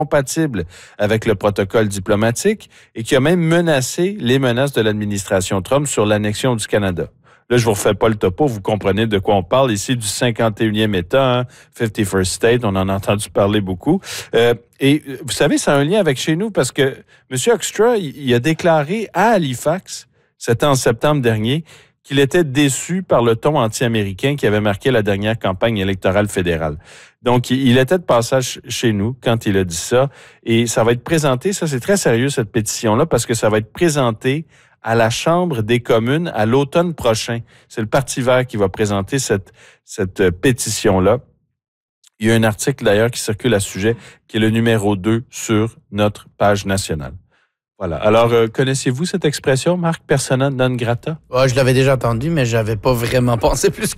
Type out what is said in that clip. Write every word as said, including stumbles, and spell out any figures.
compatible avec le protocole diplomatique et qui a même menacé les menaces de l'administration Trump sur l'annexion du Canada. Là, je vous refais pas le topo, vous comprenez de quoi on parle ici, du cinquante et unième État, hein, fifty-first State, on en a entendu parler beaucoup. Euh, et vous savez, ça a un lien avec chez nous parce que M. Hoekstra, il a déclaré à Halifax, c'était en septembre dernier, qu'il était déçu par le ton anti-américain qui avait marqué la dernière campagne électorale fédérale. Donc, il était de passage chez nous quand il a dit ça. Et ça va être présenté, ça c'est très sérieux cette pétition-là, parce que ça va être présenté à la Chambre des communes à l'automne prochain. C'est le Parti vert qui va présenter cette, cette pétition-là. Il y a un article d'ailleurs qui circule à ce sujet, qui est le numéro deux sur notre page nationale. Voilà. Alors, euh, connaissiez-vous cette expression, Marc, persona non grata? Ouais, je l'avais déjà entendu, mais j'avais pas vraiment pensé plus